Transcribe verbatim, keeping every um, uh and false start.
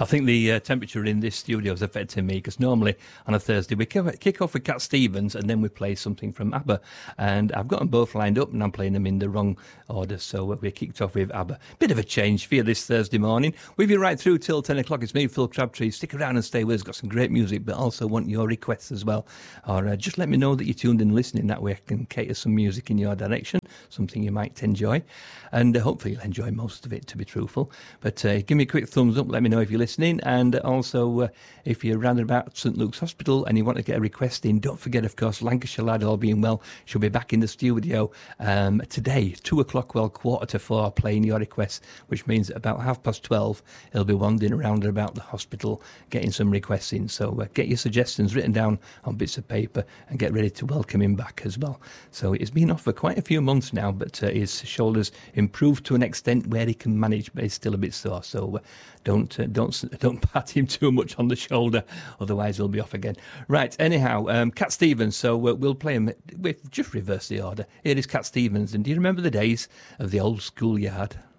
I think the uh, temperature in this studio is affecting me because normally on a Thursday we kick off with Cat Stevens and then we play something from ABBA. And I've got them both lined up and I'm playing them in the wrong order. So we kicked off with ABBA. Bit of a change for you this Thursday morning. With you right through till ten o'clock. It's me, Phil Crabtree. Stick around and stay with us. Got some great music, but also want your requests as well. Or uh, just let me know that you're tuned in and listening. That way I can cater some music in your direction, something you might enjoy. And uh, hopefully you'll enjoy most of it, to be truthful. But uh, give me a quick thumbs up. Let me know if you're listening. And also, uh, if you're round about St Luke's Hospital and you want to get a request in, don't forget, of course, Lancashire Lad, all being well, she'll be back in the studio um, today, two o'clock, well, quarter to four, playing your requests, which means about half past twelve, he'll be wandering around about the hospital, getting some requests in. So uh, get your suggestions written down on bits of paper and get ready to welcome him back as well. So it's been off for quite a few months now, but uh, his shoulders improved to an extent where he can manage, but he's still a bit sore. So uh, don't uh, don't don't pat him too much on the shoulder, otherwise he'll be off again. Right, anyhow, um, Cat Stevens. So uh, we'll play him. We've just reversed the order. Here is Cat Stevens. And do you remember the days of the old schoolyard?